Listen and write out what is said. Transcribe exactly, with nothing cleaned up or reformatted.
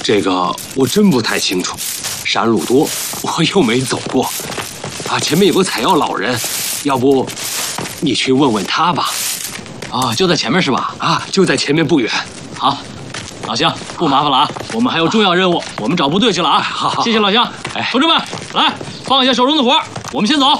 这个我真不太清楚，山路多，我又没走过。啊，前面有个采药老人，要不你去问问他吧。 啊，就在前面是吧？ 啊，就在前面不远。 好，老乡，不麻烦了啊，我们还有重要任务，我们找部队去了啊。 好，好， 谢谢老乡。哎，同志们，来放下手中的活，我们先走。